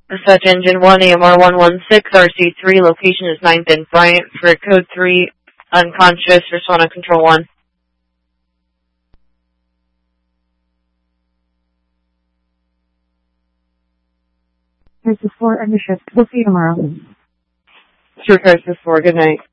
Dispatch Engine 1, AMR 116, RC3, location is 9th and Bryant for code 3, unconscious, respond on control 1. Crisis 4, end of shift. We'll see you tomorrow. Sure, Crisis 4, good night.